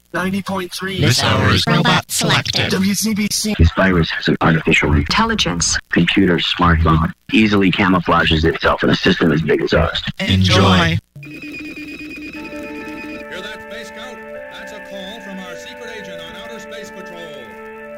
90.3. This hour is robot selected. WCBC. This virus has an artificial intelligence. Computer smartphone easily camouflages itself in a system as big as ours. Enjoy. Hear that, Space Scout? That's a call from our secret agent on Outer Space Patrol.